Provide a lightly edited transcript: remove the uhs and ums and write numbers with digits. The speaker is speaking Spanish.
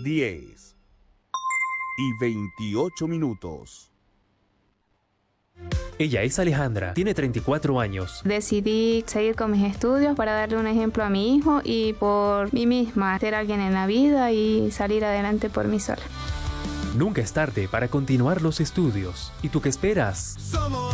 10:28. Ella es Alejandra, tiene 34 años. Decidí seguir con mis estudios para darle un ejemplo a mi hijo y por mí misma, ser alguien en la vida y salir adelante por mí sola. Nunca es tarde para continuar los estudios. ¿Y tú qué esperas?